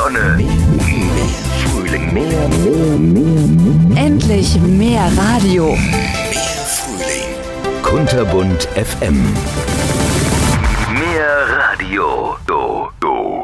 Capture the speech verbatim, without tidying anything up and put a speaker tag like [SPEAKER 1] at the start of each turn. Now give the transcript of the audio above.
[SPEAKER 1] Sonne, mehr Frühling, mehr, mehr, mehr.
[SPEAKER 2] Endlich mehr Radio.
[SPEAKER 1] Mehr Frühling. Kunterbunt F M.